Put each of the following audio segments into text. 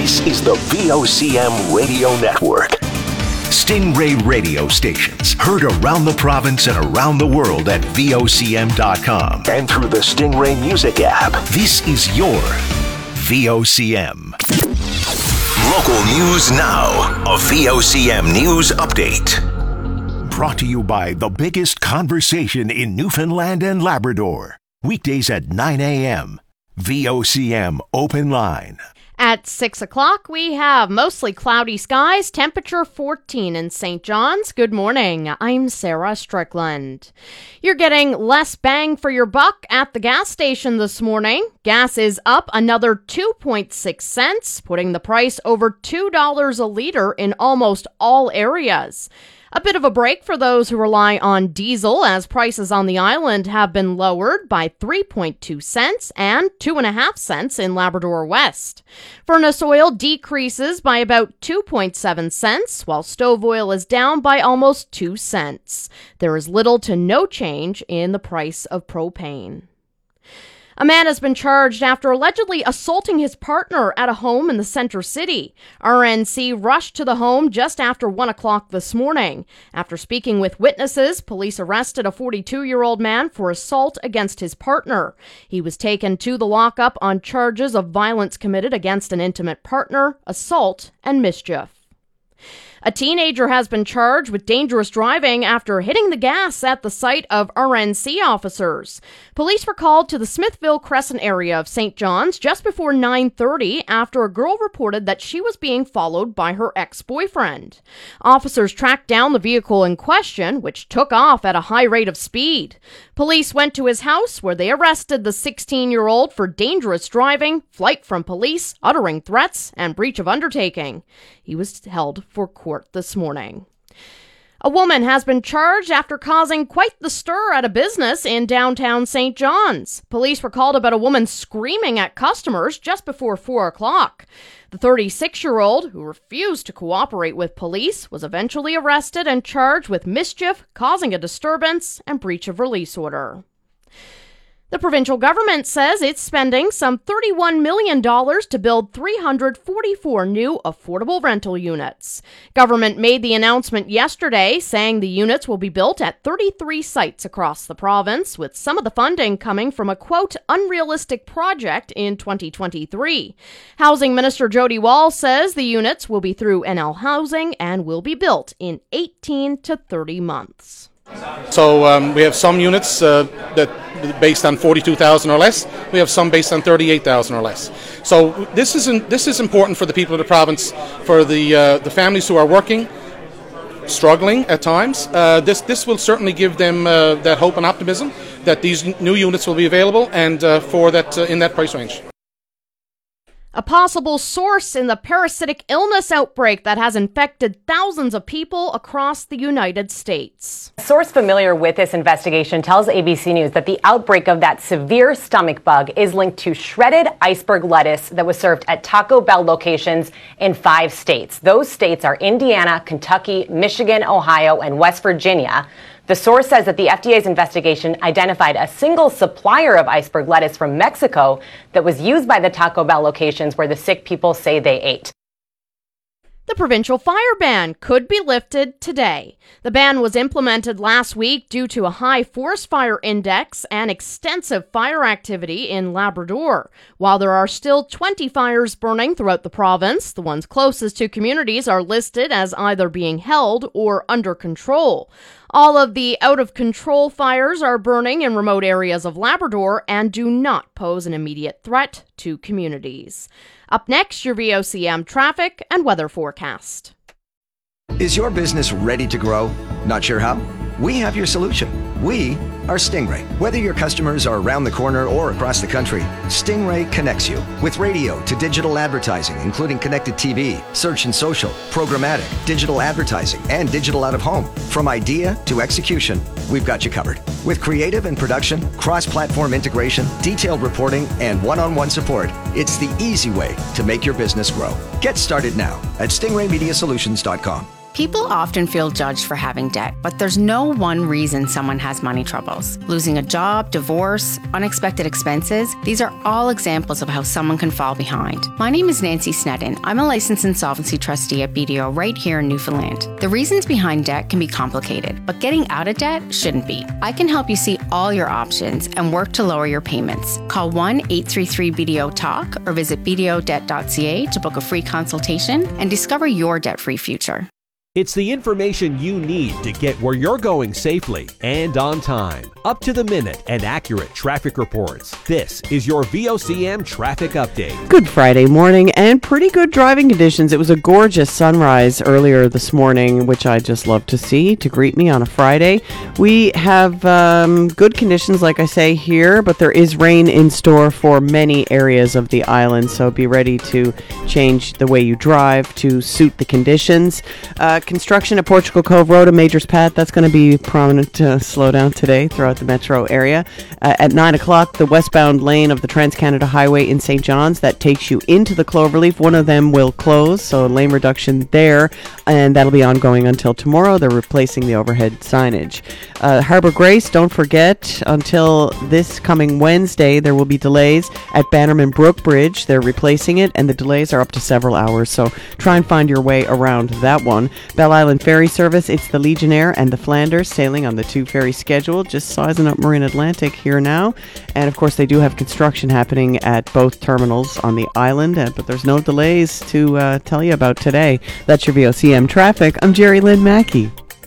This is the VOCM Radio Network. Stingray radio stations heard around the province and around the world at VOCM.com and through the Stingray Music app. This is your VOCM. Local news now. A VOCM News Update. Brought to you by the biggest conversation in Newfoundland and Labrador. Weekdays at 9 a.m. VOCM Open Line. At 6 o'clock, we have mostly cloudy skies, temperature 14 in St. John's. Good morning. I'm Sarah Strickland. You're getting less bang for your buck at the gas station this morning. Gas is up another 2.6 cents, putting the price over $2 a liter in almost all areas. A bit of a break for those who rely on diesel, as prices on the island have been lowered by 3.2 cents and 2.5 cents in Labrador West. Furnace oil decreases by about 2.7 cents, while stove oil is down by almost 2 cents. There is little to no change in the price of propane. A man has been charged after allegedly assaulting his partner at a home in the Center City. RNC rushed to the home just after 1 o'clock this morning. After speaking with witnesses, police arrested a 42-year-old man for assault against his partner. He was taken to the lockup on charges of violence committed against an intimate partner, assault, and mischief. A teenager has been charged with dangerous driving after hitting the gas at the site of RNC officers. Police were called to the Smithville Crescent area of St. John's just before 9:30 after a girl reported that she was being followed by her ex-boyfriend. Officers tracked down the vehicle in question, which took off at a high rate of speed. Police went to his house where they arrested the 16-year-old for dangerous driving, flight from police, uttering threats, and breach of undertaking. He was held for court this morning. A woman has been charged after causing quite the stir at a business in downtown St. John's. Police were called about a woman screaming at customers just before 4 o'clock. The 36-year-old, who refused to cooperate with police, was eventually arrested and charged with mischief, causing a disturbance, and breach of release order. The provincial government says it's spending some $31 million to build 344 new affordable rental units. Government made the announcement yesterday, saying the units will be built at 33 sites across the province, with some of the funding coming from a, quote, unrealistic project in 2023. Housing Minister Jody Wall says the units will be through NL Housing and will be built in 18 to 30 months. So we have some units that based on 42,000 or less. We have some based on 38,000 or less. So this is important for the people of the province, for the families who are working, struggling at times. This will certainly give them that hope and optimism that these new units will be available and for that in that price range. A possible source in the parasitic illness outbreak that has infected thousands of people across the United States. A source familiar with this investigation tells ABC News that the outbreak of that severe stomach bug is linked to shredded iceberg lettuce that was served at Taco Bell locations in 5 states. Those states are Indiana, Kentucky, Michigan, Ohio, and West Virginia. The source says that the FDA's investigation identified a single supplier of iceberg lettuce from Mexico that was used by the Taco Bell locations where the sick people say they ate. The provincial fire ban could be lifted today. The ban was implemented last week due to a high forest fire index and extensive fire activity in Labrador. While there are still 20 fires burning throughout the province, the ones closest to communities are listed as either being held or under control. All of the out-of-control fires are burning in remote areas of Labrador and do not pose an immediate threat to communities. Up next, your VOCM traffic and weather forecast. Is your business ready to grow? Not sure how? We have your solution. We are Stingray. Whether your customers are around the corner or across the country, Stingray connects you with radio to digital advertising, including connected TV, search and social, programmatic, digital advertising, and digital out-of-home. From idea to execution, we've got you covered. With creative and production, cross-platform integration, detailed reporting, and one-on-one support, it's the easy way to make your business grow. Get started now at stingraymediasolutions.com. People often feel judged for having debt, but there's no one reason someone has money troubles. Losing a job, divorce, unexpected expenses, these are all examples of how someone can fall behind. My name is Nancy Sneddon. I'm a licensed insolvency trustee at BDO right here in Newfoundland. The reasons behind debt can be complicated, but getting out of debt shouldn't be. I can help you see all your options and work to lower your payments. Call 1-833-BDO-TALK or visit bdodebt.ca to book a free consultation and discover your debt-free future. It's the information you need to get where you're going safely and on time. Up to the minute and accurate traffic reports. This is your VOCM Traffic Update. Good Friday morning and pretty good driving conditions. It was a gorgeous sunrise earlier this morning, which I just love to see to greet me on a Friday. We have good conditions, like I say, here, but there is rain in store for many areas of the island, so be ready to change the way you drive to suit the conditions. Construction at Portugal Cove Road and Majors Pat, that's going to be prominent slowdown today throughout the metro area. At 9 o'clock, the westbound lane of the Trans-Canada Highway in St. John's, that takes you into the Cloverleaf. One of them will close, so lane reduction there, and that'll be ongoing until tomorrow. They're replacing the overhead signage. Harbour Grace, don't forget, until this coming Wednesday, there will be delays at Bannerman Brook Bridge. They're replacing it, and the delays are up to several hours, so try and find your way around that one. Belle Island Ferry Service, it's the Legionnaire and the Flanders sailing on the two ferry schedule, just sizing up Marine Atlantic here now. And of course, they do have construction happening at both terminals on the island, but there's no delays to tell you about today. That's your VOCM traffic. I'm Jerry Lynn Mackey.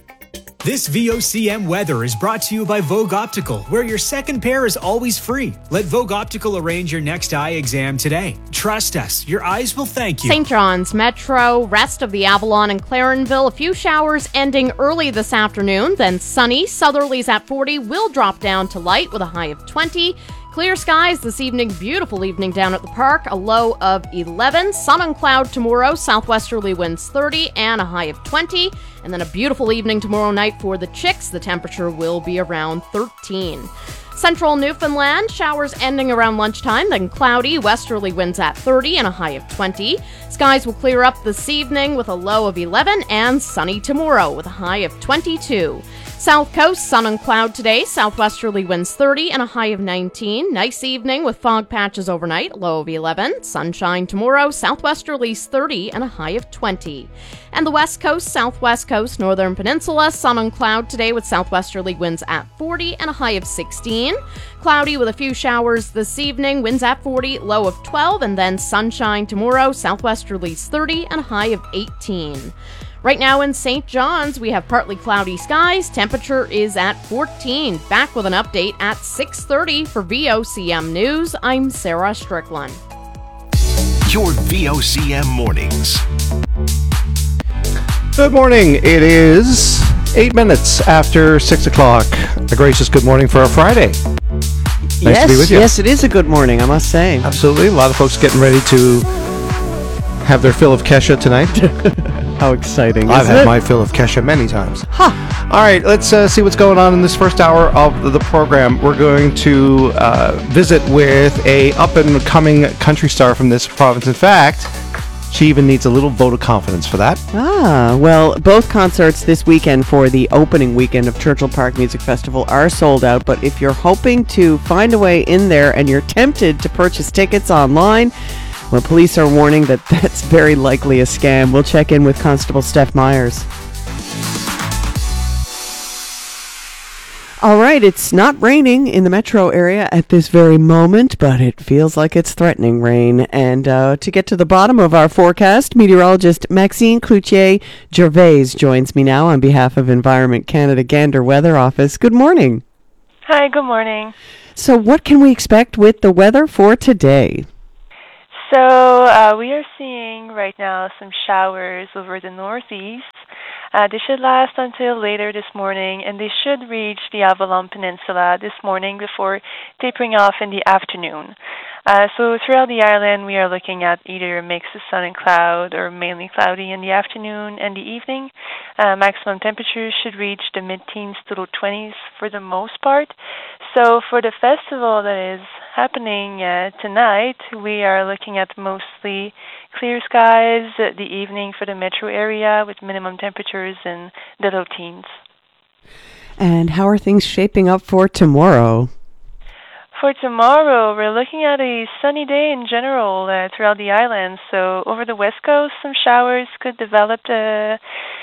This VOCM weather is brought to you by Vogue Optical, where your second pair is always free. Let Vogue Optical arrange your next eye exam today. Trust us, your eyes will thank you. St. John's Metro, rest of the Avalon and Clarenville, a few showers ending early this afternoon, then sunny. Southerlies at 40 will drop down to light with a high of 20. Clear skies this evening, beautiful evening down at the park, a low of 11. Sun and cloud tomorrow, southwesterly winds 30 and a high of 20. And then a beautiful evening tomorrow night for the Chicks. The temperature will be around 13. Central Newfoundland, showers ending around lunchtime, then cloudy, westerly winds at 30 and a high of 20. Skies will clear up this evening with a low of 11 and sunny tomorrow with a high of 22. South Coast, sun and cloud today, southwesterly winds 30 and a high of 19. Nice evening with fog patches overnight, low of 11. Sunshine tomorrow, southwesterlies 30 and a high of 20. And the West Coast, Southwest Coast, Northern Peninsula, sun and cloud today with southwesterly winds at 40 and a high of 16. Cloudy with a few showers this evening, winds at 40, low of 12, and then sunshine tomorrow, southwesterlies 30 and a high of 18. Right now in St. John's, we have partly cloudy skies. Temperature is at 14. Back with an update at 6:30 for VOCM News. I'm Sarah Strickland. Your VOCM mornings. Good morning. It is 8 minutes after 6 o'clock. A gracious good morning for a Friday. Nice to be with you. Yes, it is a good morning, I must say. Absolutely. A lot of folks getting ready to have their fill of Kesha tonight. How exciting. I've had my fill of Kesha many times. All right, let's see what's going on in this first hour of the program. We're going to visit with a up-and-coming country star from this province. In fact, she even needs a little vote of confidence for that. Well, both concerts this weekend for the opening weekend of Churchill Park Music Festival are sold out, but if you're hoping to find a way in there and you're tempted to purchase tickets online, well, police are warning that that's very likely a scam. We'll check in with Constable Steph Myers. All right, it's not raining in the metro area at this very moment, but it feels like it's threatening rain. And to get to the bottom of our forecast, meteorologist Maxine Cloutier-Gervais joins me now on behalf of Environment Canada Gander Weather Office. Good morning. Hi, good morning. So what can we expect with the weather for today? So we are seeing right now some showers over the northeast. They should last until later this morning, and they should reach the Avalon Peninsula this morning before tapering off in the afternoon. So throughout the island, we are looking at either a mix of sun and cloud or mainly cloudy in the afternoon and the evening. Maximum temperatures should reach the mid-teens to low 20s for the most part. So for the festival that is happening tonight, we are looking at mostly clear skies the evening for the metro area with minimum temperatures in the low teens. And how are things shaping up for tomorrow? For tomorrow, we're looking at a sunny day in general throughout the island. So over the west coast, some showers could develop tonight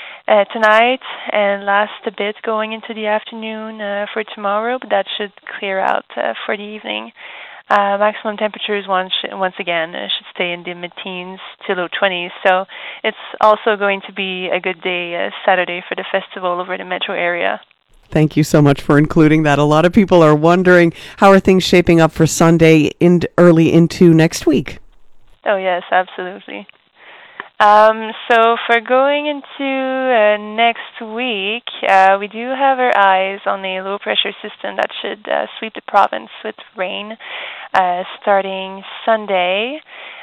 and last a bit going into the afternoon for tomorrow, but that should clear out for the evening. Maximum temperatures once again should stay in the mid-teens to low 20s. So it's also going to be a good day Saturday for the festival over the metro area. Thank you so much for including that. A lot of people are wondering, how are things shaping up for Sunday early into next week? Oh, yes, absolutely. So for going into next week, we do have our eyes on a low-pressure system that should sweep the province with rain starting Sunday.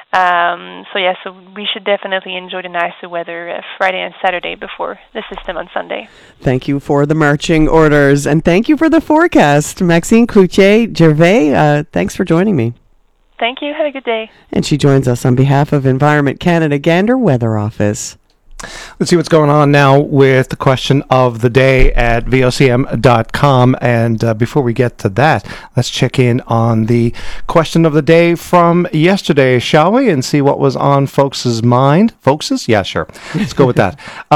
So we should definitely enjoy the nicer weather Friday and Saturday before the system on Sunday. Thank you for the marching orders, and thank you for the forecast. Maxine Cloutier-Gervais, thanks for joining me. Thank you. Have a good day. And she joins us on behalf of Environment Canada Gander Weather Office. Let's see what's going on now with the question of the day at vocm.com. And before we get to that, let's check in on the question of the day from yesterday, shall we? And see what was on folks' mind. Folks'? Yeah, sure. Let's go with that.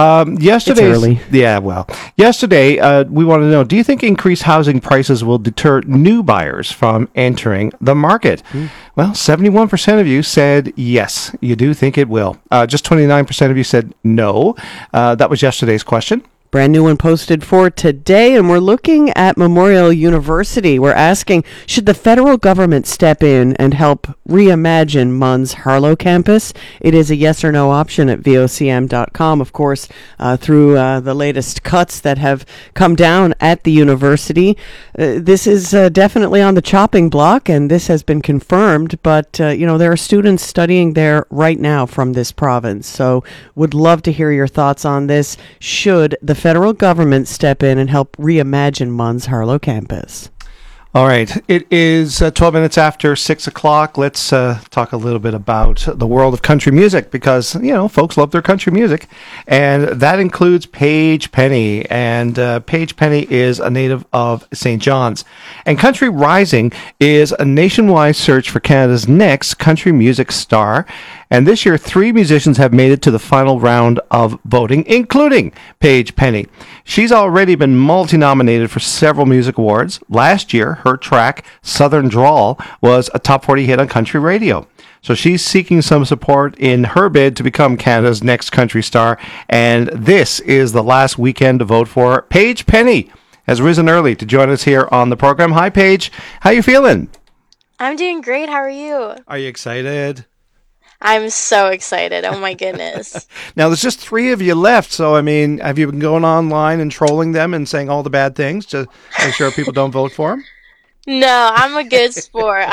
It's early. Yeah, well. Yesterday, we want to know, do you think increased housing prices will deter new buyers from entering the market? Well, 71% of you said yes, you do think it will. Just 29% of you said no. That was yesterday's question. Brand new one posted for today, and we're looking at Memorial University. We're asking, should the federal government step in and help reimagine MUN's Harlow campus? It is a yes or no option at vocm.com, of course, through the latest cuts that have come down at the university. This is definitely on the chopping block, and this has been confirmed, but, there are students studying there right now from this province, so would love to hear your thoughts on this. Should the federal government step in and help reimagine MUN's Harlow campus? All right. It is 12 minutes after 6 o'clock. Let's talk a little bit about the world of country music because, folks love their country music. And that includes Paige Penny. And Paige Penny is a native of St. John's. And Country Rising is a nationwide search for Canada's next country music star. And this year, 3 musicians have made it to the final round of voting, including Paige Penny. She's already been multi-nominated for several music awards. Last year, her track, Southern Drawl, was a top 40 hit on country radio. So she's seeking some support in her bid to become Canada's next country star. And this is the last weekend to vote for. Paige Penny has risen early to join us here on the program. Hi, Paige. How you feeling? I'm doing great. How are you? Are you excited? I'm so excited. Oh, my goodness. Now, there's just 3 of you left. So, have you been going online and trolling them and saying all the bad things to make sure people don't vote for them? No, I'm a good sport.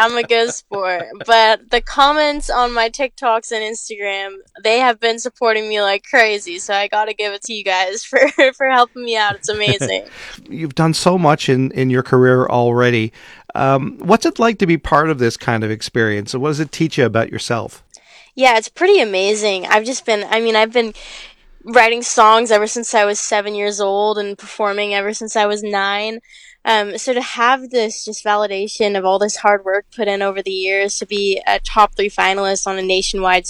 But the comments on my TikToks and Instagram, they have been supporting me like crazy. So I got to give it to you guys for helping me out. It's amazing. You've done so much in your career already. What's it like to be part of this kind of experience? What does it teach you about yourself? Yeah, it's pretty amazing. I've been writing songs ever since I was 7 years old and performing ever since I was 9. So to have this just validation of all this hard work put in over the years to be a top 3 finalist on a nationwide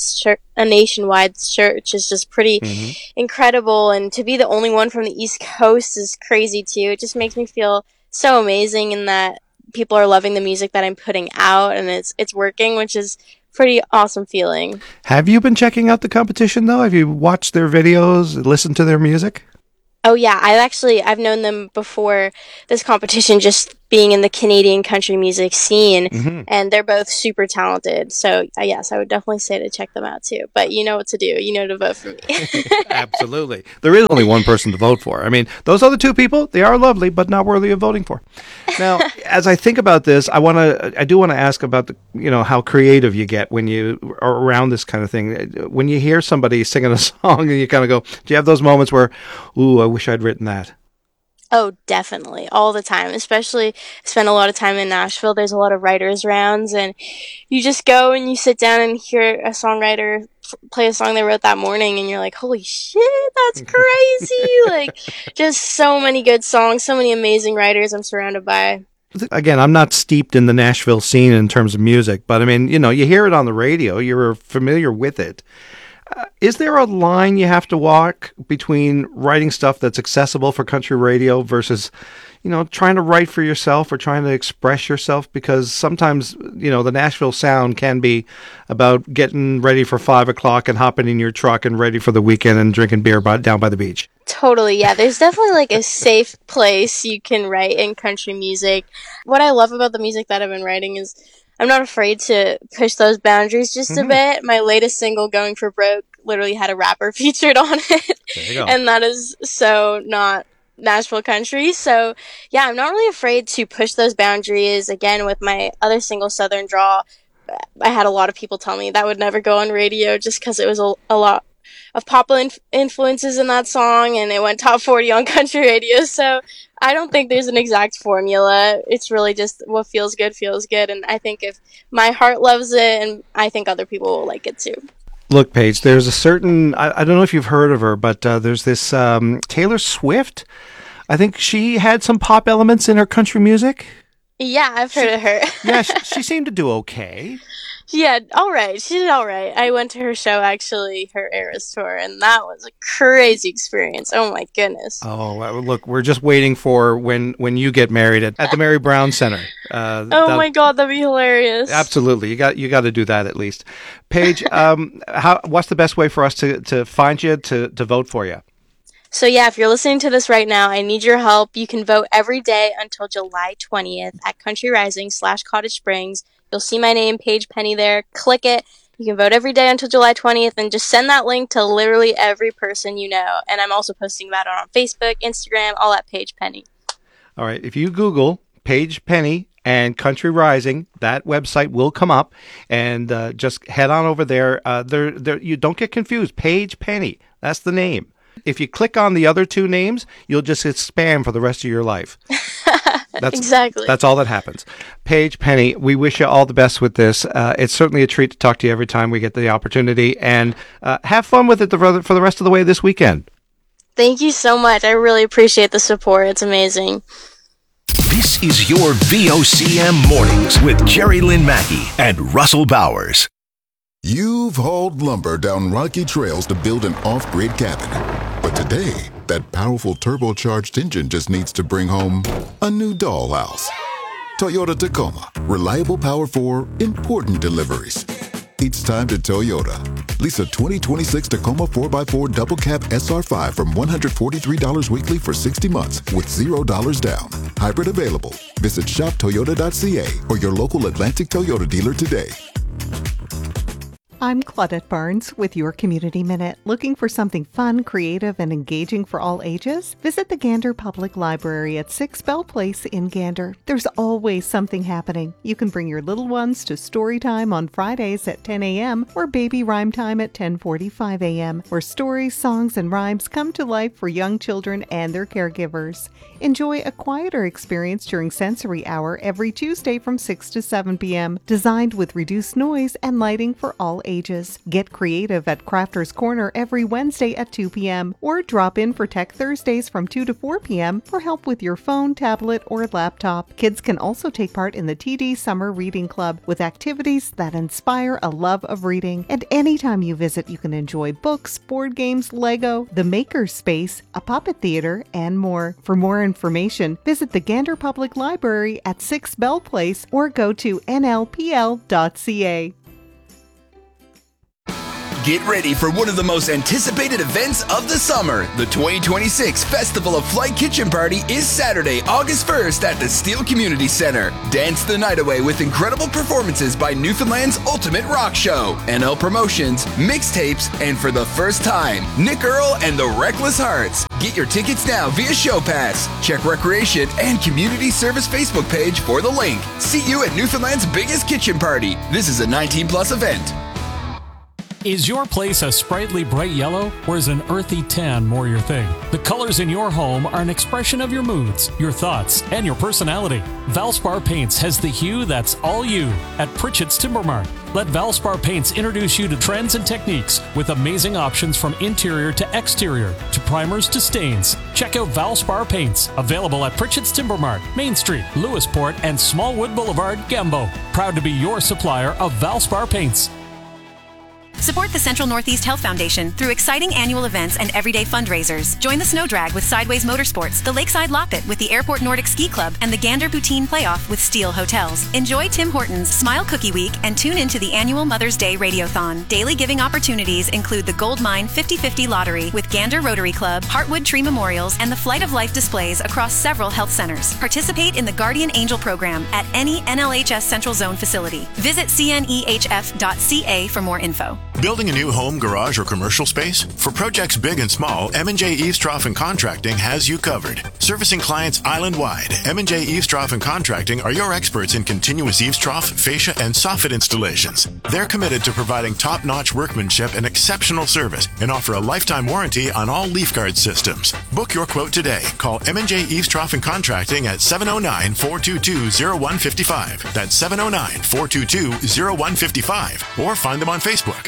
search is just pretty incredible. And to be the only one from the East Coast is crazy too. It just makes me feel so amazing in that people are loving the music that I'm putting out and it's working, which is pretty awesome feeling. Have you been checking out the competition though? Have you watched their videos, listened to their music? Oh yeah, I've known them before this competition just being in the Canadian country music scene, and they're both super talented. So yes, I would definitely say to check them out too. But you know what to do. You know to vote for me. Absolutely. There is only one person to vote for. I mean, those other two people, they are lovely, but not worthy of voting for. Now, as I think about this, I do want to ask about how creative you get when you are around this kind of thing. When you hear somebody singing a song and you kind of go, do you have those moments where, ooh, I wish I'd written that? Oh, definitely. All the time. Especially, spend a lot of time in Nashville. There's a lot of writers' rounds, and you just go and you sit down and hear a songwriter play a song they wrote that morning, and you're like, holy shit, that's crazy. Like, just so many good songs, so many amazing writers I'm surrounded by. Again, I'm not steeped in the Nashville scene in terms of music, but I mean, you hear it on the radio, you're familiar with it. Is there a line you have to walk between writing stuff that's accessible for country radio versus, trying to write for yourself or trying to express yourself? Because sometimes, the Nashville sound can be about getting ready for 5 o'clock and hopping in your truck and ready for the weekend and drinking beer down by the beach. Totally, yeah. There's definitely like a safe place you can write in country music. What I love about the music that I've been writing is I'm not afraid to push those boundaries just a bit. My latest single, Going for Broke, literally had a rapper featured on it. There you go. And that is so not Nashville country. So, yeah, I'm not really afraid to push those boundaries. Again, with my other single, Southern Draw, I had a lot of people tell me that would never go on radio just because it was a lot of pop influences in that song, and it went top 40 on country radio. So I don't think there's an exact formula. It's really just what feels good. And I think if my heart loves it, and I think other people will like it too. Look, Paige, there's a certain, I don't know if you've heard of her, but there's this Taylor Swift. I think she had some pop elements in her country music. Yeah, I've heard of her. Yeah, she seemed to do okay. Yeah, all right. She did all right. I went to her show, actually, her Eras tour, and that was a crazy experience. Oh, my goodness. Oh, look, we're just waiting for when you get married at the Mary Brown Center. Oh, my God, that'd be hilarious. Absolutely. You got to do that at least. Paige, what's the best way for us to find you, to vote for you? So yeah, if you're listening to this right now, I need your help. You can vote every day until July 20th at Country Rising /Cottage Springs. You'll see my name, Paige Penny, there. Click it. You can vote every day until July 20th, and just send that link to literally every person you know. And I'm also posting that on Facebook, Instagram, all at Paige Penny. All right. If you Google Paige Penny and Country Rising, that website will come up, and just head on over there. You don't get confused. Paige Penny, that's the name. If you click on the other two names, you'll just hit spam for the rest of your life. Exactly. That's all that happens. Paige Penny, we wish you all the best with this. It's certainly a treat to talk to you every time we get the opportunity, and have fun with it for the rest of the way this weekend. Thank you so much. I really appreciate the support. It's amazing. This is your VOCM Mornings with Jerry Lynn Mackey and Russell Bowers. You've hauled lumber down rocky trails to build an off-grid cabin. But today, that powerful turbocharged engine just needs to bring home a new dollhouse. Toyota Tacoma. Reliable power for important deliveries. It's time to Toyota. Lease a 2026 Tacoma 4x4 double cab SR5 from $143 weekly for 60 months with $0 down. Hybrid available. Visit shoptoyota.ca or your local Atlantic Toyota dealer today. I'm Claudette Barnes with your Community Minute. Looking for something fun, creative, and engaging for all ages? Visit the Gander Public Library at 6 Bell Place in Gander. There's always something happening. You can bring your little ones to story time on Fridays at 10 a.m. or baby rhyme time at 10:45 a.m., where stories, songs, and rhymes come to life for young children and their caregivers. Enjoy a quieter experience during Sensory Hour every Tuesday from 6 to 7 p.m., designed with reduced noise and lighting for all ages. Get creative at Crafter's Corner every Wednesday at 2 p.m. or drop in for Tech Thursdays from 2 to 4 p.m. for help with your phone, tablet, or laptop. Kids can also take part in the TD Summer Reading Club with activities that inspire a love of reading. And anytime you visit, you can enjoy books, board games, Lego, the Maker Space, a puppet theater, and more. For more information, visit the Gander Public Library at 6 Bell Place or go to nlpl.ca. Get ready for one of the most anticipated events of the summer. The 2026 Festival of Flight Kitchen Party is Saturday, August 1st at the Steel Community Center. Dance the night away with incredible performances by Newfoundland's Ultimate Rock Show, NL Promotions, mixtapes, and for the first time, Nick Earl and the Reckless Hearts. Get your tickets now via Show Pass. Check Recreation and Community Service Facebook page for the link. See you at Newfoundland's biggest kitchen party. This is a 19+ event. Is your place a sprightly bright yellow, or is an earthy tan more your thing? The colors in your home are an expression of your moods, your thoughts, and your personality. Valspar Paints has the hue that's all you at Pritchett's Timber Mart. Let Valspar Paints introduce you to trends and techniques with amazing options from interior to exterior, to primers to stains. Check out Valspar Paints, available at Pritchett's Timber Mart, Main Street, Lewisport, and Smallwood Boulevard, Gambo. Proud to be your supplier of Valspar Paints. Support the Central Northeast Health Foundation through exciting annual events and everyday fundraisers. Join the Snow Drag with Sideways Motorsports, the Lakeside Loppet with the Airport Nordic Ski Club, and the Gander Poutine Playoff with Steel Hotels. Enjoy Tim Hortons Smile Cookie Week and tune into the annual Mother's Day Radiothon. Daily giving opportunities include the Gold Mine 50/50 Lottery with Gander Rotary Club, Heartwood Tree Memorials, and the Flight of Life displays across several health centers. Participate in the Guardian Angel program at any NLHS Central Zone facility. Visit cnehf.ca for more info. Building a new home, garage, or commercial space? For projects big and small, M&J Eavestrough and Contracting has you covered. Servicing clients island-wide, M&J Eavestrough and Contracting are your experts in continuous eavestrough, fascia, and soffit installations. They're committed to providing top-notch workmanship and exceptional service and offer a lifetime warranty on all leaf guard systems. Book your quote today. Call M&J Eavestrough and Contracting at 709-422-0155. That's 709-422-0155. Or find them on Facebook.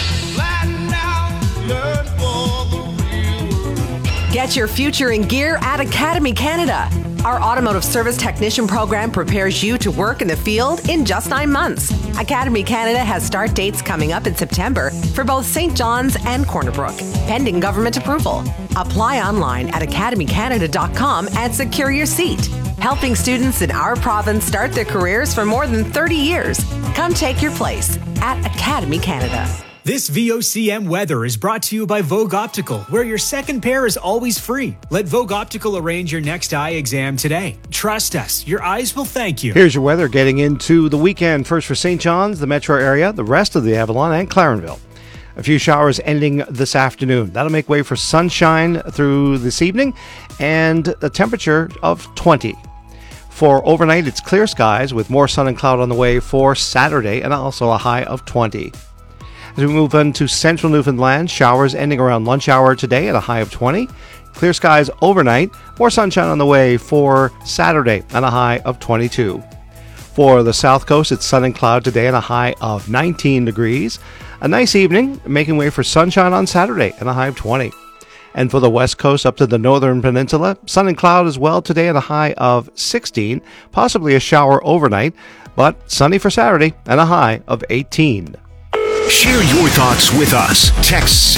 Get your future in gear at Academy Canada. Our automotive service technician program prepares you to work in the field in just 9 months. Academy Canada has start dates coming up in September for both St. John's and Corner Brook, pending government approval. Apply online at academycanada.com and secure your seat. Helping students in our province start their careers for more than 30 years. Come take your place at Academy Canada. This VOCM weather is brought to you by Vogue Optical, where your second pair is always free. Let Vogue Optical arrange your next eye exam today. Trust us, your eyes will thank you. Here's your weather getting into the weekend. First for St. John's, the metro area, the rest of the Avalon, and Clarenville. A few showers ending this afternoon. That'll make way for sunshine through this evening and a temperature of 20. For overnight, it's clear skies with more sun and cloud on the way for Saturday and also a high of 20. As we move into central Newfoundland, showers ending around lunch hour today at a high of 20. Clear skies overnight, more sunshine on the way for Saturday and a high of 22. For the south coast, it's sun and cloud today and a high of 19 degrees. A nice evening, making way for sunshine on Saturday and a high of 20. And for the west coast up to the northern peninsula, sun and cloud as well today and a high of 16, possibly a shower overnight, but sunny for Saturday and a high of 18. Share your thoughts with us. Text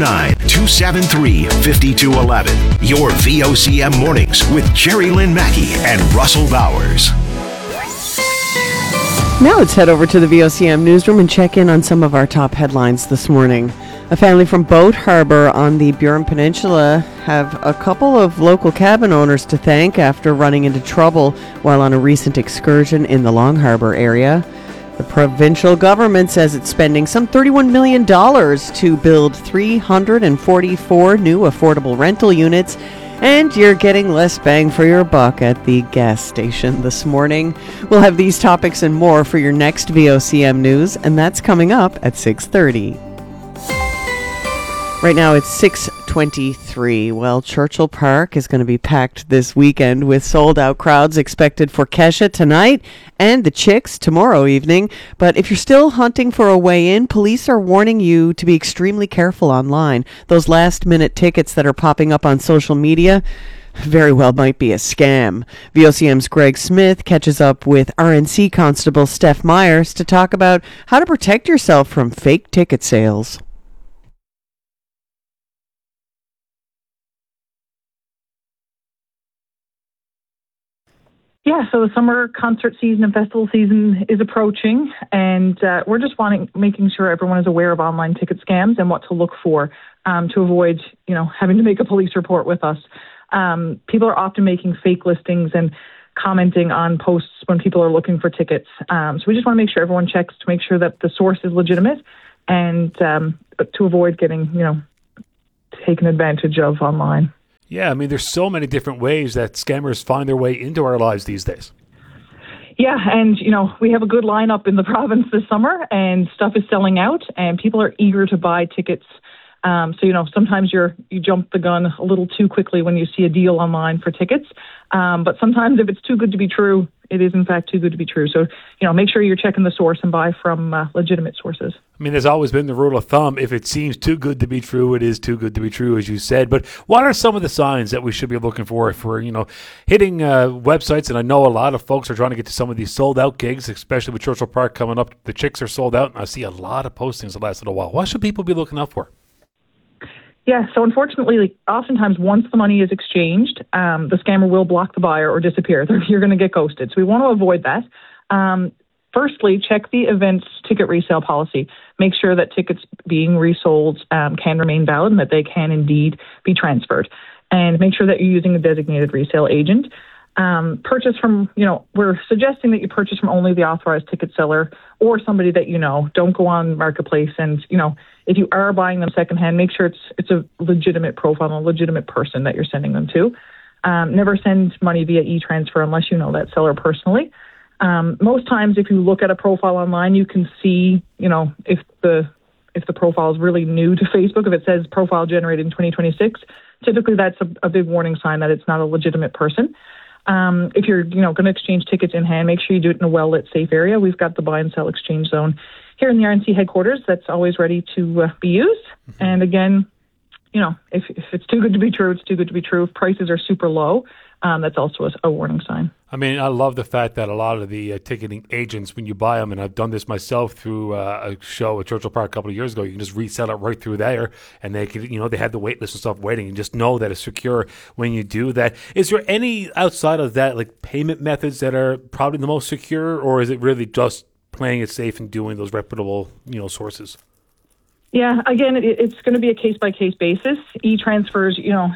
709-273-5211. Your VOCM mornings with Jerry Lynn Mackey and Russell Bowers. Now let's head over to the VOCM newsroom and check in on some of our top headlines this morning. A family from Boat Harbor on the Burin Peninsula have a couple of local cabin owners to thank after running into trouble while on a recent excursion in the Long Harbor area. The provincial government says it's spending some $31 million to build 344 new affordable rental units, and you're getting less bang for your buck at the gas station this morning. We'll have these topics and more for your next VOCM news, and that's coming up at 6:30. Right now it's 6:23. Well, Churchill Park is going to be packed this weekend with sold-out crowds expected for Kesha tonight and the Chicks tomorrow evening. But if you're still hunting for a way in, police are warning you to be extremely careful online. Those last-minute tickets that are popping up on social media very well might be a scam. VOCM's Greg Smith catches up with RNC Constable Steph Myers to talk about how to protect yourself from fake ticket sales. Yeah, so the summer concert season and festival season is approaching, and we're just making sure everyone is aware of online ticket scams and what to look for to avoid, having to make a police report with us. People are often making fake listings and commenting on posts when people are looking for tickets. So we just want to make sure everyone checks to make sure that the source is legitimate and to avoid getting, taken advantage of online. Yeah, I mean, there's so many different ways that scammers find their way into our lives these days. Yeah, and, we have a good lineup in the province this summer, and stuff is selling out, and people are eager to buy tickets. So, sometimes you jump the gun a little too quickly when you see a deal online for tickets. But sometimes if it's too good to be true, it is in fact too good to be true. So, make sure you're checking the source and buy from legitimate sources. I mean, there's always been the rule of thumb. If it seems too good to be true, it is too good to be true, as you said. But what are some of the signs that we should be looking for if we're, hitting websites? And I know a lot of folks are trying to get to some of these sold-out gigs, especially with Churchill Park coming up. The Chicks are sold out, and I see a lot of postings the last little while. What should people be looking out for? Yeah, so unfortunately, oftentimes once the money is exchanged, the scammer will block the buyer or disappear. You're going to get ghosted. So we want to avoid that. Firstly, check the event's ticket resale policy. Make sure that tickets being resold can remain valid and that they can indeed be transferred. And make sure that you're using a designated resale agent. Purchase from, we're suggesting that you purchase from only the authorized ticket seller or somebody that you know. Don't go on Marketplace and, if you are buying them secondhand, make sure it's a legitimate profile, a legitimate person that you're sending them to. Never send money via e-transfer unless you know that seller personally. Most times, if you look at a profile online, you can see, if the profile is really new to Facebook. If it says profile generated in 2026, typically that's a big warning sign that it's not a legitimate person. If you're, going to exchange tickets in hand, make sure you do it in a well-lit, safe area. We've got the buy and sell exchange zone here in the RNC headquarters that's always ready to be used. Mm-hmm. And again, if it's too good to be true, it's too good to be true. If prices are super low, that's also a warning sign. I mean, I love the fact that a lot of the ticketing agents, when you buy them, and I've done this myself through a show at Churchill Park a couple of years ago, you can just resell it right through there, and they can, they have the wait list and stuff waiting, and just know that it's secure when you do that. Is there any outside of that, like payment methods that are probably the most secure, or is it really just playing it safe and doing those reputable, sources? Yeah, again, it's going to be a case-by-case basis. E-transfers,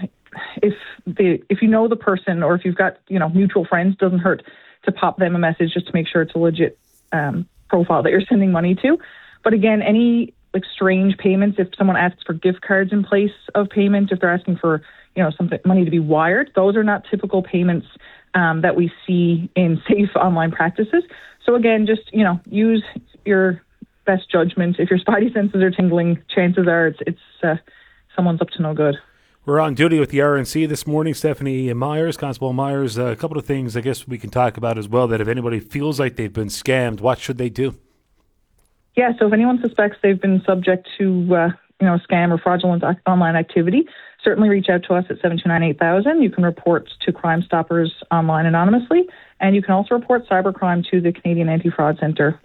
if you know the person or if you've got, mutual friends, doesn't hurt to pop them a message just to make sure it's a legit profile that you're sending money to. But again, any strange payments, if someone asks for gift cards in place of payment, if they're asking for, something money to be wired, those are not typical payments that we see in safe online practices. So again, just, use your best judgment. If your spidey senses are tingling, chances are it's someone's up to no good. We're on duty with the RNC this morning. Stephanie Myers, Constable Myers, a couple of things I guess we can talk about as well, that if anybody feels like they've been scammed, what should they do? Yeah, so if anyone suspects they've been subject to scam or fraudulent online activity, certainly reach out to us at 729-8000. You can report to Crime Stoppers online anonymously, and you can also report cybercrime to the Canadian Anti-Fraud Centre,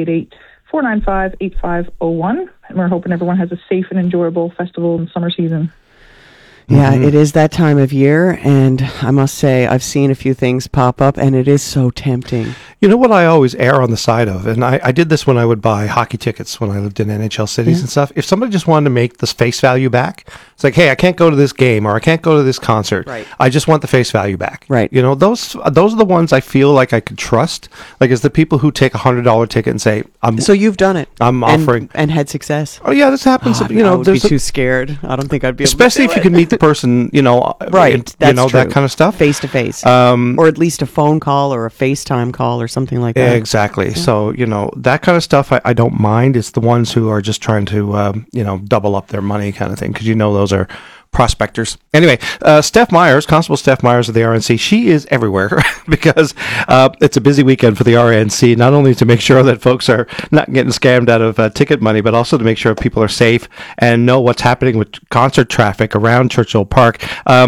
1-888-495-8501. And we're hoping everyone has a safe and enjoyable festival and summer season. Yeah, It is that time of year, and I must say I've seen a few things pop up, and it is so tempting. You know what I always err on the side of, and I did this when I would buy hockey tickets when I lived in NHL cities and stuff. If somebody just wanted to make this face value back, it's like, hey, I can't go to this game or I can't go to this concert. Right. I just want the face value back. Right. Those are the ones I feel like I could trust. Like, it's the people who take $100 ticket and say, So you've done it. I'm offering. And had success. Oh, yeah, this happens. I would be too scared. I don't think I'd be able especially to if you can meet the person, right. That's true. That kind of stuff. Face to face. Or at least a phone call or a FaceTime call or something like that. Exactly. Yeah. So, that kind of stuff I don't mind. It's the ones who are just trying to, double up their money kind of thing, because those are prospectors. Anyway, Steph Myers, Constable Steph Myers of the RNC, she is everywhere because it's a busy weekend for the RNC, not only to make sure that folks are not getting scammed out of ticket money, but also to make sure people are safe and know what's happening with concert traffic around Churchill Park.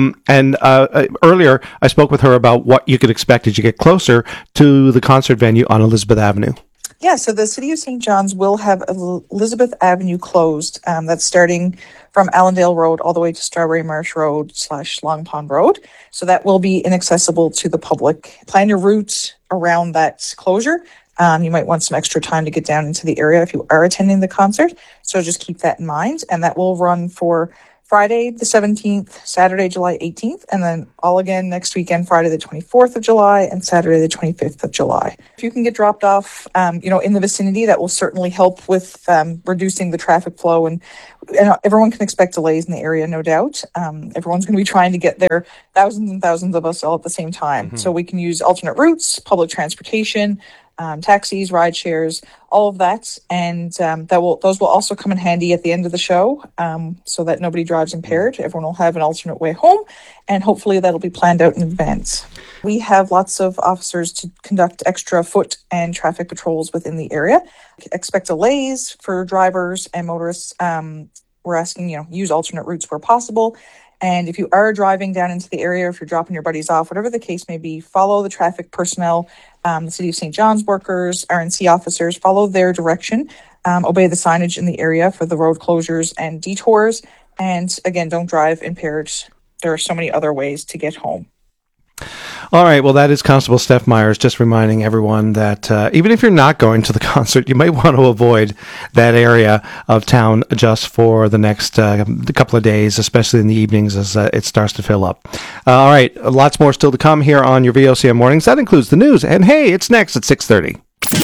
Earlier, I spoke with her about what you could expect as you get closer to the concert venue on Elizabeth Avenue. Yeah, so the City of St. John's will have Elizabeth Avenue closed. That's starting from Allendale Road all the way to Strawberry Marsh Road / Long Pond Road. So that will be inaccessible to the public. Plan your route around that closure. You might want some extra time to get down into the area if you are attending the concert. So just keep that in mind. And that will run for Friday the 17th, Saturday, July 18th, and then all again next weekend, Friday the 24th of July and Saturday the 25th of July. If you can get dropped off, in the vicinity, that will certainly help with reducing the traffic flow. And everyone can expect delays in the area, no doubt. Everyone's going to be trying to get there, thousands and thousands of us all at the same time. Mm-hmm. So we can use alternate routes, public transportation, taxis, ride shares, all of that, and those will also come in handy at the end of the show, so that nobody drives impaired. Everyone will have an alternate way home, and hopefully that'll be planned out in advance. We have lots of officers to conduct extra foot and traffic patrols within the area. Expect delays for drivers and motorists. We're asking, use alternate routes where possible. And if you are driving down into the area, if you're dropping your buddies off, whatever the case may be, follow the traffic personnel, the City of St. John's workers, RNC officers, follow their direction, obey the signage in the area for the road closures and detours. And again, don't drive impaired. There are so many other ways to get home. All right, well, that is Constable Steph Myers just reminding everyone that even if you're not going to the concert, you might want to avoid that area of town just for the next couple of days, especially in the evenings as it starts to fill up. All right, lots more still to come here on your VOCM Mornings. That includes the news. And hey, it's next at 6:30.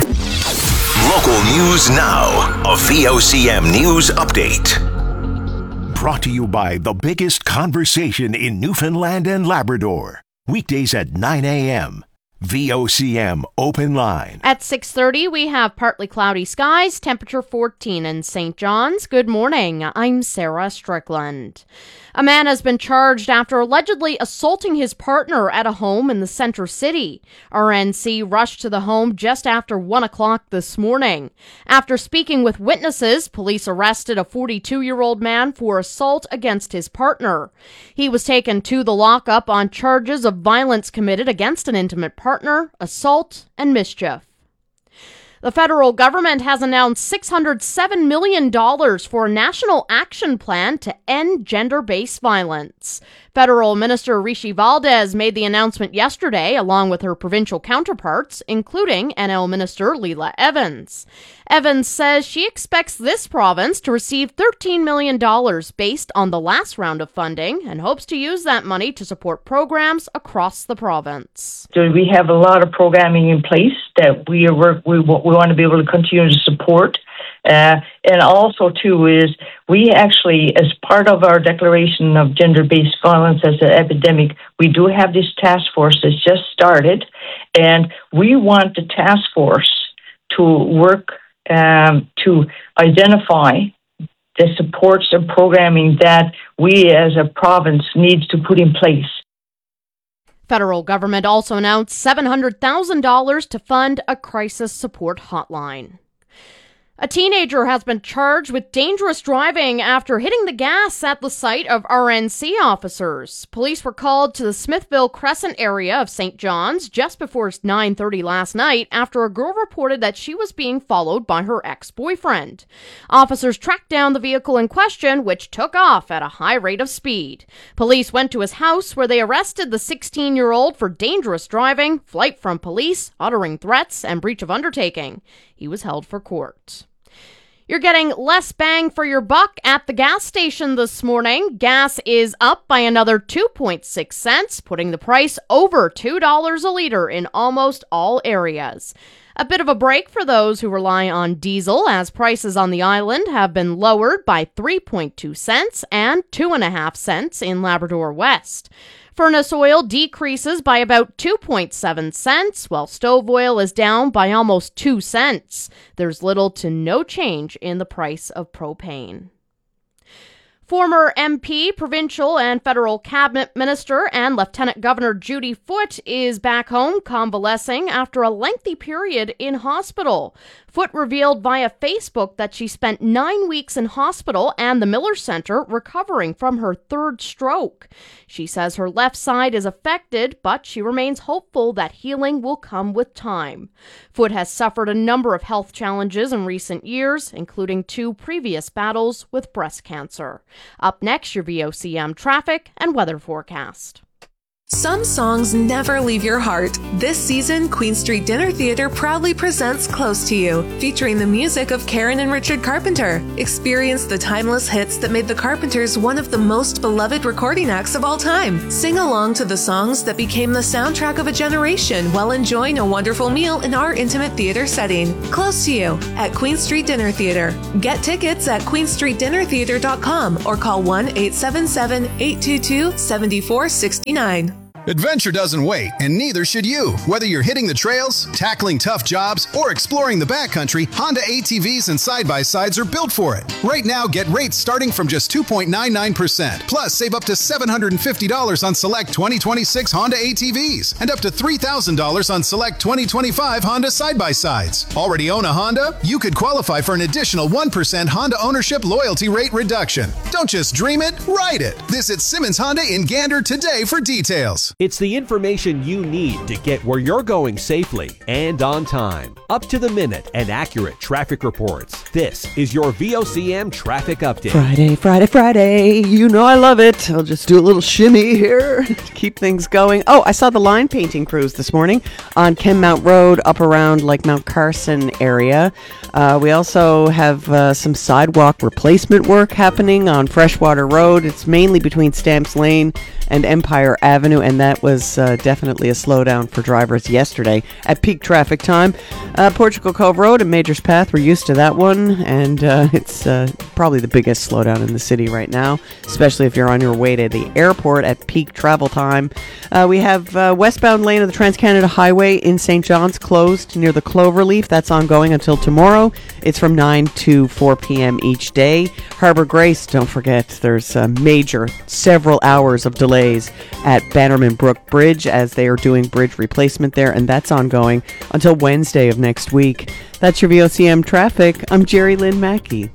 Local news now. A VOCM news update. Brought to you by the biggest conversation in Newfoundland and Labrador. Weekdays at 9 a.m. VOCM Open Line. At 6:30, we have partly cloudy skies, temperature 14 in St. John's. Good morning. I'm Sarah Strickland. A man has been charged after allegedly assaulting his partner at a home in the Center City. RNC rushed to the home just after 1 o'clock this morning. After speaking with witnesses, police arrested a 42-year-old man for assault against his partner. He was taken to the lockup on charges of violence committed against an intimate partner, assault, and mischief. The federal government has announced $607 million for a national action plan to end gender-based violence. Federal Minister Rishi Valdez made the announcement yesterday, along with her provincial counterparts, including NL Minister Leela Evans. Evans says she expects this province to receive $13 million based on the last round of funding and hopes to use that money to support programs across the province. So we have a lot of programming in place that we want to be able to continue to support. And also, too, is we actually, as part of our declaration of gender-based violence as an epidemic, we do have this task force that's just started, and we want the task force to work to identify the supports and programming that we as a province needs to put in place. Federal government also announced $700,000 to fund a crisis support hotline. A teenager has been charged with dangerous driving after hitting the gas at the site of RNC officers. Police were called to the Smithville Crescent area of St. John's just before 9:30 last night after a girl reported that she was being followed by her ex-boyfriend. Officers tracked down the vehicle in question, which took off at a high rate of speed. Police went to his house where they arrested the 16-year-old for dangerous driving, flight from police, uttering threats, and breach of undertaking. He was held for court. You're getting less bang for your buck at the gas station this morning. Gas is up by another 2.6 cents, putting the price over $2 a liter in almost all areas. A bit of a break for those who rely on diesel, as prices on the island have been lowered by 3.2 cents and 2.5 cents in Labrador West. Furnace oil decreases by about 2.7 cents, while stove oil is down by almost 2 cents. There's little to no change in the price of propane. Former MP, provincial and federal cabinet minister, and Lieutenant Governor Judy Foote is back home convalescing after a lengthy period in hospital. Foote revealed via Facebook that she spent 9 weeks in hospital and the Miller Center recovering from her third stroke. She says her left side is affected, but she remains hopeful that healing will come with time. Foote has suffered a number of health challenges in recent years, including 2 previous battles with breast cancer. Up next, your VOCM traffic and weather forecast. Some songs never leave your heart. This season, Queen Street Dinner Theatre proudly presents Close to You, featuring the music of Karen and Richard Carpenter. Experience the timeless hits that made the Carpenters one of the most beloved recording acts of all time. Sing along to the songs that became the soundtrack of a generation while enjoying a wonderful meal in our intimate theater setting. Close to You at Queen Street Dinner Theatre. Get tickets at queenstreetdinnertheatre.com or call 1-877-822-7469. Adventure doesn't wait, and neither should you. Whether you're hitting the trails, tackling tough jobs, or exploring the backcountry, Honda ATVs and side-by-sides are built for it. Right now, get rates starting from just 2.99%. Plus, save up to $750 on select 2026 Honda ATVs and up to $3,000 on select 2025 Honda side-by-sides. Already own a Honda? You could qualify for an additional 1% Honda ownership loyalty rate reduction. Don't just dream it, ride it. Visit Simmons Honda in Gander today for details. It's the information you need to get where you're going safely and on time. Up to the minute and accurate traffic reports. This is your VOCM traffic update. Friday. You know I love it. I'll just do a little shimmy here to keep things going. Oh, I saw the line painting crews this morning on Kenmount Road up around like Mount Carson area. We also have some sidewalk replacement work happening on Freshwater Road. It's mainly between Stamps Lane and Empire Avenue, and that was definitely a slowdown for drivers yesterday at peak traffic time. Portugal Cove Road and Majors Path, we're used to that one, and it's probably the biggest slowdown in the city right now, especially if you're on your way to the airport at peak travel time. We have westbound lane of the Trans-Canada Highway in St. John's closed near the Cloverleaf. That's ongoing until tomorrow. It's from 9 to 4 p.m. each day. Harbor Grace, don't forget, there's major several hours of delays at Bannerman Brook Bridge as they are doing bridge replacement there, and that's ongoing until Wednesday of next week. That's your VOCM traffic. I'm Jerry Lynn Mackey.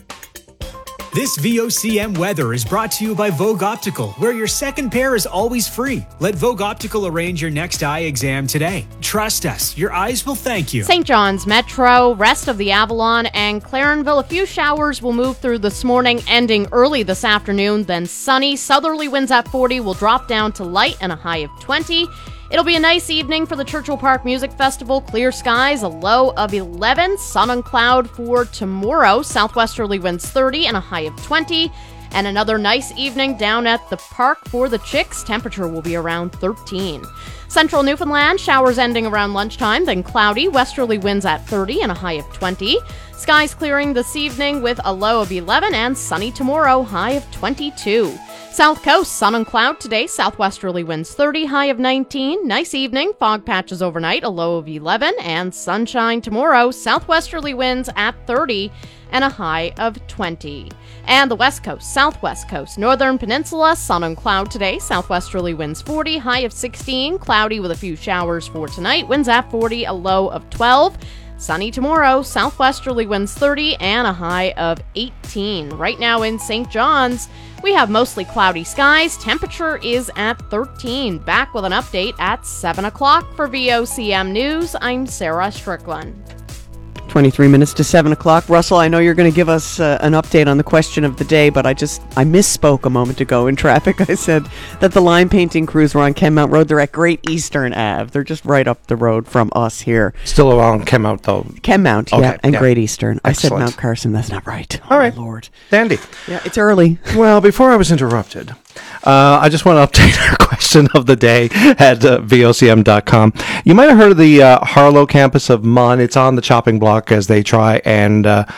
This VOCM weather is brought to you by Vogue Optical, where your second pair is always free. Let Vogue Optical arrange your next eye exam today. Trust us, your eyes will thank you. St. John's Metro, rest of the Avalon, and Clarenville. A few showers will move through this morning, ending early this afternoon. Then sunny. Southerly winds at 40 will drop down to light and a high of 20. It'll be a nice evening for the Churchill Park Music Festival. Clear skies, a low of 11. Sun and cloud for tomorrow. Southwesterly winds 30 and a high of 20. And another nice evening down at the park for the Chicks. Temperature will be around 13. Central Newfoundland, showers ending around lunchtime, then cloudy. Westerly winds at 30 and a high of 20. Skies clearing this evening with a low of 11 and sunny tomorrow, high of 22. South Coast, sun and cloud today, southwesterly winds 30, high of 19. Nice evening, fog patches overnight, a low of 11, and sunshine tomorrow, southwesterly winds at 30 and a high of 20. And the West Coast, Southwest Coast, Northern Peninsula, sun and cloud today, southwesterly winds 40, high of 16, cloudy with a few showers for tonight, winds at 40, a low of 12. Sunny tomorrow, southwesterly winds 30 and a high of 18. Right now in St. John's, we have mostly cloudy skies. Temperature is at 13. Back with an update at 7 o'clock for VOCM News. I'm Sarah Strickland. 23 minutes to 7 o'clock. Russell, I know you're going to give us an update on the question of the day, but I misspoke a moment ago in traffic. I said that the line painting crews were on Kenmount Road. They're at Great Eastern Ave. They're just right up the road from us here. Still around Kenmount, though. Kenmount, okay, yeah, and yeah. Great Eastern. Excellent. I said Mount Carson. That's not right. All right. Oh, Lord. Dandy. Yeah, it's early. Well, before I was interrupted, I just want to update our question of the day at VOCM.com. You might have heard of the Harlow campus of MUN. It's on the chopping block as they try and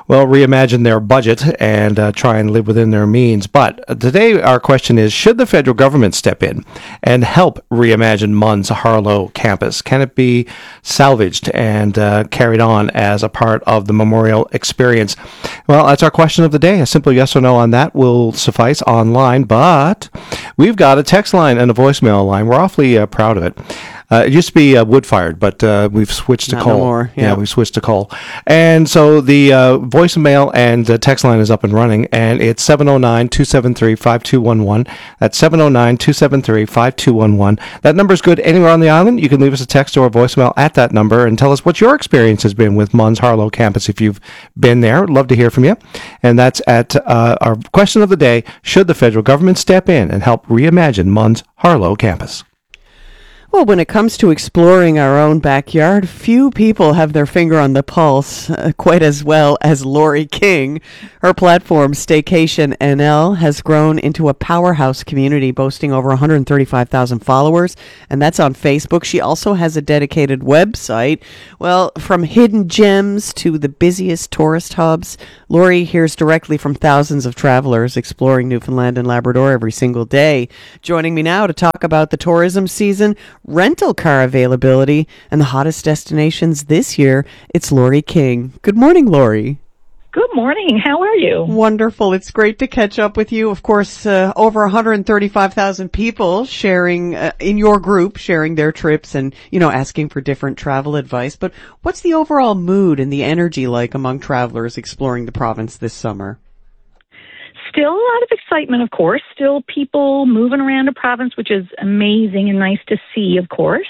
well, reimagine their budget and try and live within their means. But today our question is, should the federal government step in and help reimagine MUN's Harlow campus? Can it be salvaged and carried on as a part of the memorial experience? Well, that's our question of the day. A simple yes or no on that will suffice online, but we've got a text line and a voicemail line. We're awfully proud of it. It used to be wood-fired, but we've switched to Not coal. no more, Yeah, yeah. we've switched to coal. And so the voicemail and text line is up and running, and it's 709-273-5211. That's 709-273-5211. That number's good anywhere on the island. You can leave us a text or a voicemail at that number and tell us what your experience has been with MUN's Harlow campus if you've been there. Love to hear from you. And that's at our question of the day, should the federal government step in and help reimagine MUN's Harlow campus? Well, when it comes to exploring our own backyard, few people have their finger on the pulse quite as well as Lori King. Her platform, Staycation NL, has grown into a powerhouse community boasting over 135,000 followers, and that's on Facebook. She also has a dedicated website. Well, from hidden gems to the busiest tourist hubs, Lori hears directly from thousands of travelers exploring Newfoundland and Labrador every single day. Joining me now to talk about the tourism season, rental car availability, and the hottest destinations this year, it's Lori King. Good morning, Lori. Good morning. How are you? Wonderful. It's great to catch up with you. Of course, over 135,000 people sharing in your group, sharing their trips and, asking for different travel advice. But what's the overall mood and the energy like among travelers exploring the province this summer? Still a lot of excitement, of course. Still people moving around the province, which is amazing and nice to see, of course.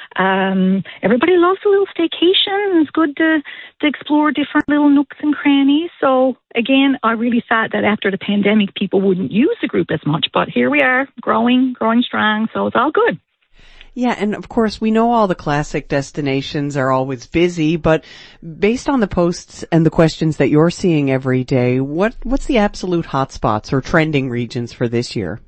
Everybody loves a little staycation. It's good to explore different little nooks and crannies. So, again, I really thought that after the pandemic, people wouldn't use the group as much. But here we are, growing strong. So it's all good. Yeah, and of course, we know all the classic destinations are always busy, but based on the posts and the questions that you're seeing every day, what's the absolute hotspots or trending regions for this year?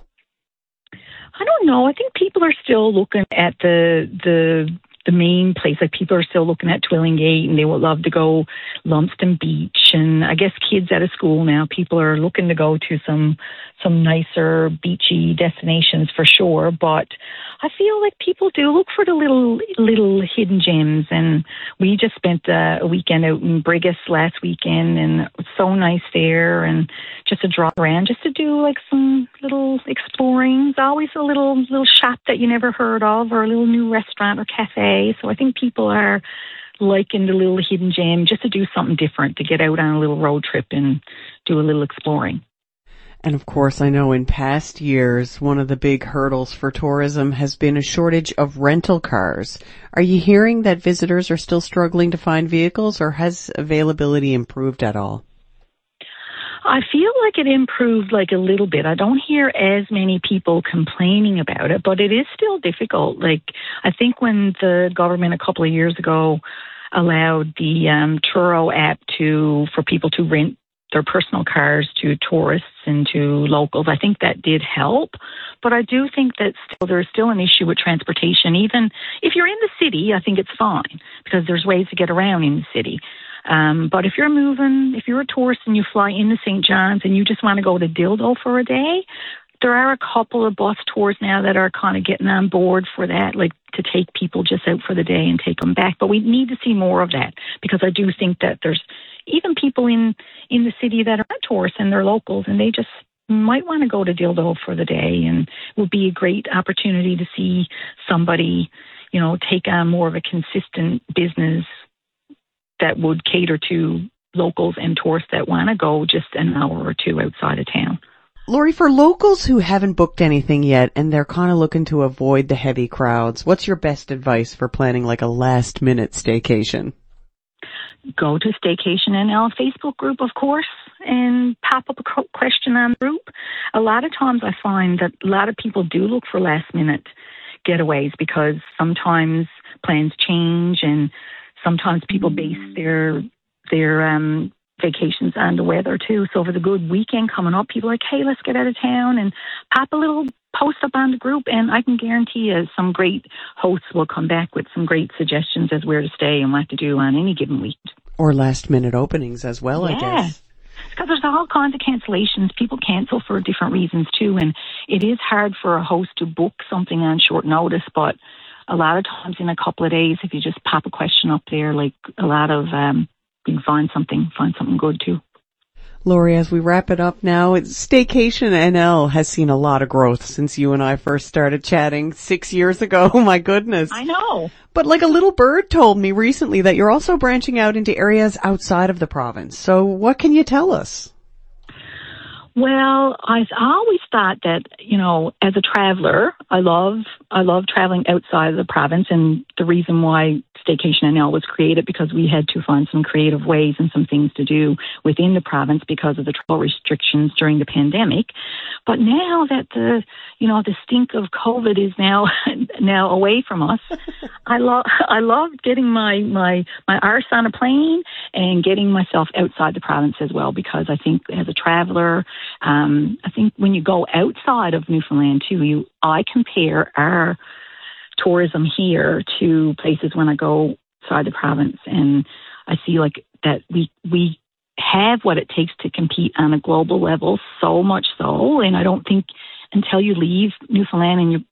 I don't know. I think people are still looking at the main place. Like people are still looking at Twillingate, and they would love to go Lumsden Beach. And I guess kids out of school now, people are looking to go to some nicer beachy destinations for sure. But I feel like people do look for the little hidden gems. And we just spent a weekend out in Brigus last weekend, and it was so nice there. And just to draw around, just to do like some little exploring. There's always a little shop that you never heard of, or a little new restaurant or cafe. So I think people are liking the little hidden gem, just to do something different, to get out on a little road trip and do a little exploring. And of course, I know in past years, one of the big hurdles for tourism has been a shortage of rental cars. Are you hearing that visitors are still struggling to find vehicles, or has availability improved at all? I feel like it improved like a little bit. I don't hear as many people complaining about it, but it is still difficult. Like, I think when the government a couple of years ago allowed the Turo app for people to rent their personal cars to tourists and to locals, I think that did help. But I do think that there's still an issue with transportation. Even if you're in the city, I think it's fine because there's ways to get around in the city. But if you're a tourist and you fly into St. John's and you just want to go to Dildo for a day, there are a couple of bus tours now that are kind of getting on board for that, like to take people just out for the day and take them back. But we need to see more of that, because I do think that there's even people in the city that are not tourists and they're locals, and they just might want to go to Dildo for the day, and it would be a great opportunity to see somebody, take on more of a consistent business that would cater to locals and tourists that want to go just an hour or two outside of town. Lori, for locals who haven't booked anything yet and they're kind of looking to avoid the heavy crowds, what's your best advice for planning like a last-minute staycation? Go to Staycation NL Facebook group, of course, and pop up a question on the group. A lot of times I find that a lot of people do look for last-minute getaways because sometimes plans change, and sometimes people base their vacations on the weather too. So for the good weekend coming up, people are like, hey, let's get out of town, and pop a little post up on the group, and I can guarantee you some great hosts will come back with some great suggestions as where to stay and what to do on any given week. Or last-minute openings as well, I guess. Because there's all kinds of cancellations. People cancel for different reasons too, and it is hard for a host to book something on short notice, but a lot of times in a couple of days, if you just pop a question up there, like a lot of, you can find something good too. Lori, as we wrap it up now, Staycation NL has seen a lot of growth since you and I first started chatting 6 years ago. Oh, my goodness. I know. But like a little bird told me recently that you're also branching out into areas outside of the province. So what can you tell us? Well, I always thought that, you know, as a traveler, I love traveling outside of the province, and the reason why Staycation NL was created because we had to find some creative ways and some things to do within the province because of the travel restrictions during the pandemic. But now that the stink of COVID is now away from us, I love getting my arse on a plane and getting myself outside the province as well, because I think as a traveler, I think when you go outside of Newfoundland too, I compare our tourism here to places when I go outside the province, and I see like that we have what it takes to compete on a global level, so much so, and I don't think until you leave Newfoundland and